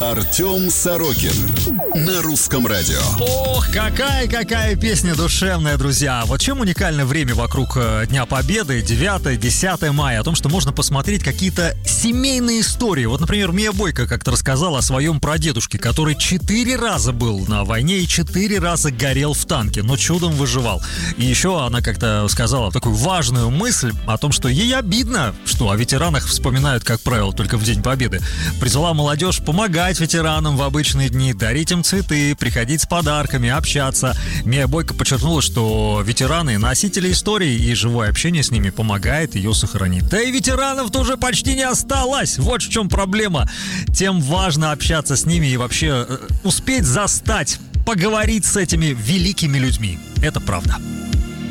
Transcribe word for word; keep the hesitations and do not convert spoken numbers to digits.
Артем Сорокин на Русском радио. Ох, какая-какая песня душевная, друзья. Вот чем уникальное время вокруг Дня Победы, девятое-десятое мая, о том, что можно посмотреть какие-то семейные истории. Вот, например, Мия Бойко как-то рассказала о своем прадедушке, который четыре раза был на войне и четыре раза горел в танке, но чудом выживал. И еще она как-то сказала такую важную мысль о том, что ей обидно, что о ветеранах вспоминают, как правило, только в День Победы. Призвала молодежь помогать ветеранам в обычные дни, дарить им цветы, приходить с подарками, общаться. Мия Бойко подчеркнула, что ветераны — носители истории, и живое общение с ними помогает ее сохранить. Да и ветеранов тоже почти не осталось. Вот в чем проблема. Тем важно общаться с ними и вообще успеть застать, поговорить с этими великими людьми. Это правда.